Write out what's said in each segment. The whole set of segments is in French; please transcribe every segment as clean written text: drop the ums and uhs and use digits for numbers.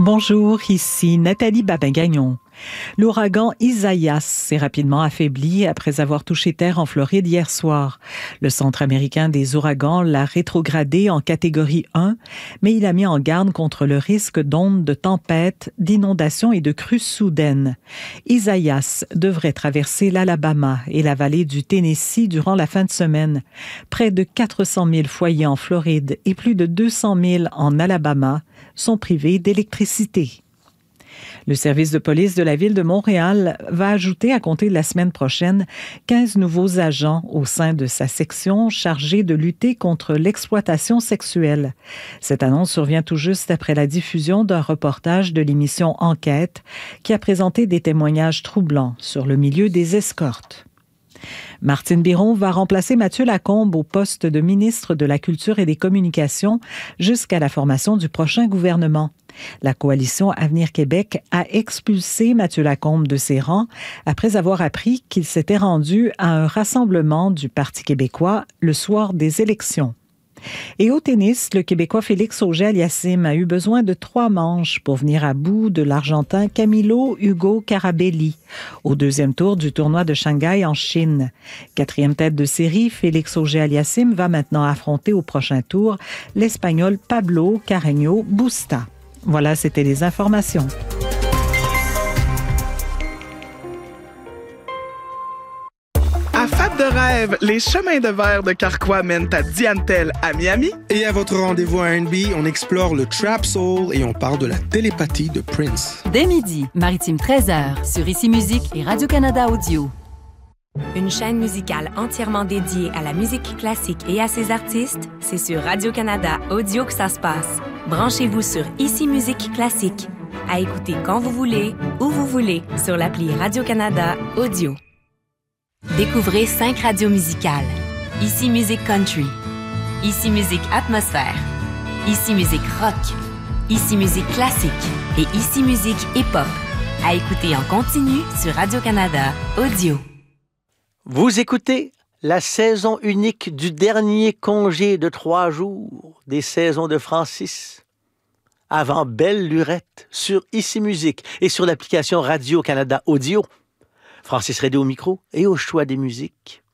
Bonjour, ici Nathalie Babin-Gagnon. L'ouragan Isaias s'est rapidement affaibli après avoir touché terre en Floride hier soir. Le Centre américain des ouragans l'a rétrogradé en catégorie 1, mais il a mis en garde contre le risque d'ondes de tempête, d'inondations et de crues soudaines. Isaias devrait traverser l'Alabama et la vallée du Tennessee durant la fin de semaine. Près de 400 000 foyers en Floride et plus de 200 000 en Alabama sont privés d'électricité. Le service de police de la ville de Montréal va ajouter à compter de la semaine prochaine 15 nouveaux agents au sein de sa section chargée de lutter contre l'exploitation sexuelle. Cette annonce survient tout juste après la diffusion d'un reportage de l'émission Enquête qui a présenté des témoignages troublants sur le milieu des escortes. Martine Biron va remplacer Mathieu Lacombe au poste de ministre de la Culture et des Communications jusqu'à la formation du prochain gouvernement. La coalition Avenir Québec a expulsé Mathieu Lacombe de ses rangs après avoir appris qu'il s'était rendu à un rassemblement du Parti québécois le soir des élections. Et au tennis, le Québécois Félix Auger-Aliassime a eu besoin de 3 manches pour venir à bout de l'Argentin Camilo Hugo Carabelli au deuxième tour du tournoi de Shanghai en Chine. 4e tête de série, Félix Auger-Aliassime va maintenant affronter au prochain tour l'Espagnol Pablo Carreño Busta. Voilà, c'était les informations. À Fab de rêve, les chemins de verre de Carquois mènent à Diantel à Miami. Et à votre rendez-vous à R&B, on explore le Trap Soul et on parle de la télépathie de Prince. Dès midi, Maritime 13h, sur Ici Musique et Radio-Canada Audio. Une chaîne musicale entièrement dédiée à la musique classique et à ses artistes, c'est sur Radio-Canada Audio que ça se passe. Branchez-vous sur Ici Musique Classique. À écouter quand vous voulez, où vous voulez, sur l'appli Radio-Canada Audio. Découvrez 5 radios musicales. Ici Musique Country. Ici Musique Atmosphère. Ici Musique Rock. Ici Musique Classique. Et Ici Musique Hip-Hop. À écouter en continu sur Radio-Canada Audio. Vous écoutez la saison unique du dernier congé de 3 jours des saisons de Francis. Avant Belle Lurette sur Ici Musique et sur l'application Radio-Canada Audio. Francis Redé au micro et au choix des musiques.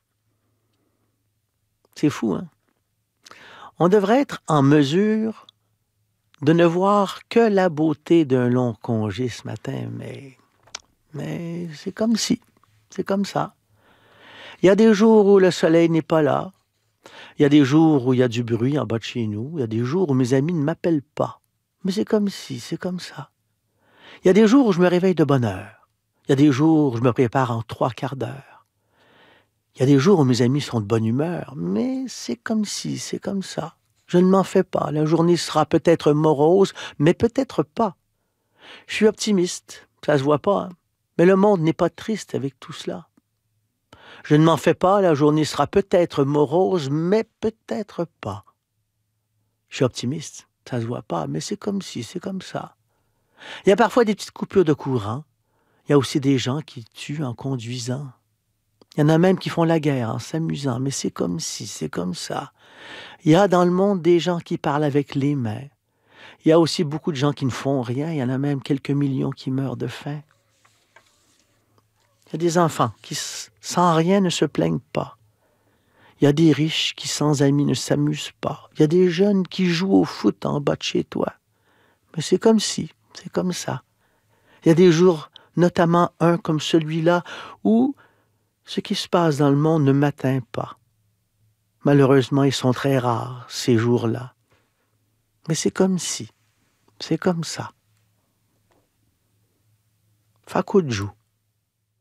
C'est fou, hein? On devrait être en mesure de ne voir que la beauté d'un long congé ce matin, mais c'est comme si, c'est comme ça. Il y a des jours où le soleil n'est pas là. Il y a des jours où il y a du bruit en bas de chez nous. Il y a des jours où mes amis ne m'appellent pas. Mais c'est comme si, c'est comme ça. Il y a des jours où je me réveille de bonne heure. Il y a des jours où je me prépare en 3 quarts d'heure. Il y a des jours où mes amis sont de bonne humeur. Mais c'est comme si, c'est comme ça. Je ne m'en fais pas. La journée sera peut-être morose, mais peut-être pas. Je suis optimiste. Ça se voit pas, hein? Mais le monde n'est pas triste avec tout cela. Je ne m'en fais pas, la journée sera peut-être morose, mais peut-être pas. Je suis optimiste, ça se voit pas, mais c'est comme si, c'est comme ça. Il y a parfois des petites coupures de courant. Il y a aussi des gens qui tuent en conduisant. Il y en a même qui font la guerre en s'amusant, mais c'est comme si, c'est comme ça. Il y a dans le monde des gens qui parlent avec les mains. Il y a aussi beaucoup de gens qui ne font rien. Il y en a même quelques millions qui meurent de faim. Il y a des enfants qui, sans rien, ne se plaignent pas. Il y a des riches qui, sans amis, ne s'amusent pas. Il y a des jeunes qui jouent au foot en bas de chez toi. Mais c'est comme si, c'est comme ça. Il y a des jours, notamment un comme celui-là, où ce qui se passe dans le monde ne m'atteint pas. Malheureusement, ils sont très rares, ces jours-là. Mais c'est comme si, c'est comme ça. Fakou Djou.